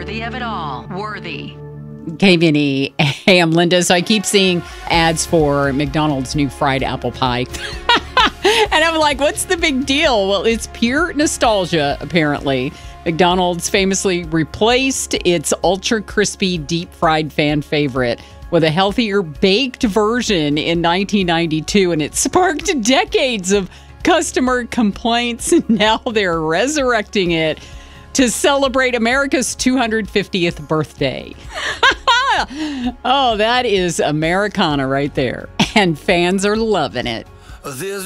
Worthy of it all. Worthy. KVNE. Hey, I'm Linda. So I keep seeing ads for McDonald's new fried apple pie. And I'm like, what's the big deal? Well, it's pure nostalgia, apparently. McDonald's famously replaced its ultra crispy deep fried fan favorite with a healthier baked version in 1992. And it sparked decades of customer complaints. And now they're resurrecting it to celebrate America's 250th birthday. Oh, that is Americana right there. And fans are loving it.